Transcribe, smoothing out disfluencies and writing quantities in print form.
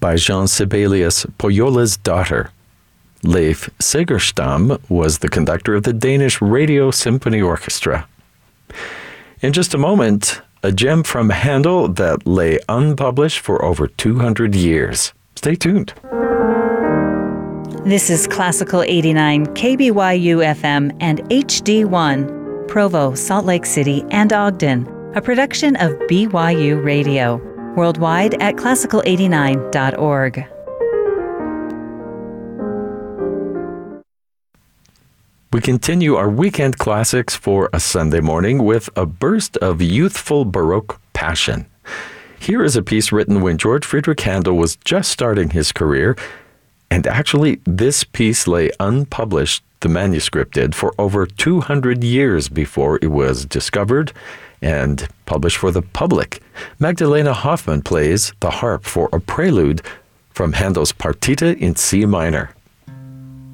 by Jean Sibelius, Poyola's Daughter. Leif Segerstam was the conductor of the Danish Radio Symphony Orchestra. In just a moment, a gem from Handel that lay unpublished for over 200 years. Stay tuned. This is Classical 89 KBYU FM and HD1, Provo, Salt Lake City, and Ogden, a production of BYU Radio, worldwide at classical89.org. We continue our weekend classics for a Sunday morning with a burst of youthful Baroque passion. Here is a piece written when George Friedrich Handel was just starting his career, and actually this piece lay unpublished, the manuscript did, for over 200 years before it was discovered and published for the public. Magdalena Hoffmann plays the harp for a prelude from Handel's Partita in C minor.